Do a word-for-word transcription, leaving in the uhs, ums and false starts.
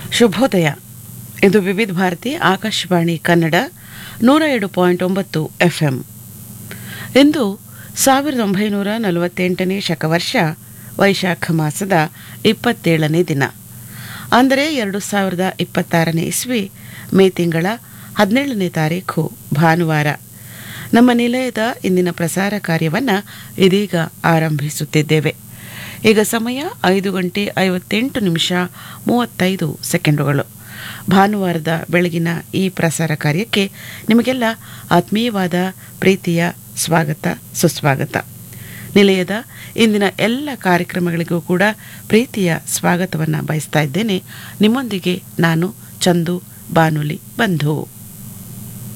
ಶುಭೋದಯ. ಇದು ವಿವಿಧ ಭಾರತಿ ಆಕಾಶವಾಣಿ ಕನ್ನಡ ನೂರ ಎರಡು ಪಾಯಿಂಟ್ ಒಂಬತ್ತು ಎಫ್ಎಂ. ಇಂದು ಸಾವಿರದ ಒಂಬೈನೂರ ನಲವತ್ತೆಂಟನೇ ಶಕವರ್ಷ ವೈಶಾಖ ಮಾಸದ ಇಪ್ಪತ್ತೇಳನೇ ದಿನ, ಅಂದರೆ ಎರಡು ಸಾವಿರದ ಇಪ್ಪತ್ತಾರನೇ ಇಸ್ವಿ ಮೇ ತಿಂಗಳ ಹದಿನೇಳನೇ ತಾರೀಖು ಭಾನುವಾರ. ನಮ್ಮ ನಿಲಯದ ಇಂದಿನ ಪ್ರಸಾರ ಕಾರ್ಯವನ್ನು ಇದೀಗ ಆರಂಭಿಸುತ್ತಿದ್ದೇವೆ. ಈಗ ಸಮಯ ಐದು ಗಂಟೆ ಐವತ್ತೆಂಟು ನಿಮಿಷ ಮೂವತ್ತೈದು ಸೆಕೆಂಡುಗಳು. ಭಾನುವಾರದ ಬೆಳಗಿನ ಈ ಪ್ರಸಾರ ಕಾರ್ಯಕ್ಕೆ ನಿಮಗೆಲ್ಲ ಆತ್ಮೀಯವಾದ ಪ್ರೀತಿಯ ಸ್ವಾಗತ ಸುಸ್ವಾಗತ. ನಿಲಯದ ಇಂದಿನ ಎಲ್ಲ ಕಾರ್ಯಕ್ರಮಗಳಿಗೂ ಕೂಡ ಪ್ರೀತಿಯ ಸ್ವಾಗತವನ್ನು ಬಯಸ್ತಾ ಇದ್ದೇನೆ. ನಿಮ್ಮೊಂದಿಗೆ ನಾನು ಚಂದು ಬಾನುಲಿ ಬಂಧು.